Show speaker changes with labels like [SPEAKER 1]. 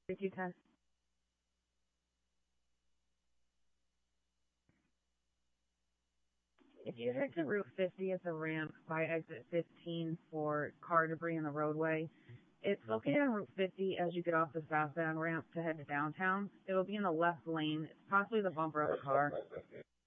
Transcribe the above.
[SPEAKER 1] 3210. If you head to Route 50 at the ramp by exit 15 for car debris in the roadway, it's located on Route 50 as you get off the southbound ramp to head to downtown. It'll be in the left lane. It's possibly the bumper of a car.